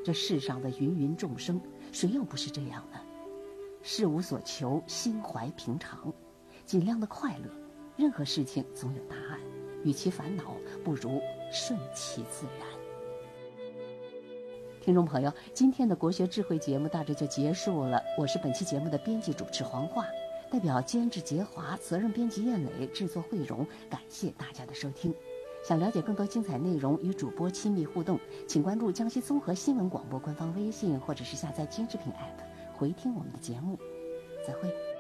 这世上的芸芸众生，谁又不是这样呢？事无所求，心怀平常，尽量的快乐。任何事情总有答案，与其烦恼，不如顺其自然。听众朋友，今天的国学智慧节目到这就结束了。我是本期节目的编辑主持黄化，代表监制杰华、责任编辑燕磊、制作慧荣，感谢大家的收听。想了解更多精彩内容，与主播亲密互动，请关注江西综合新闻广播官方微信，或者是下载今日品 App 回听我们的节目。再会。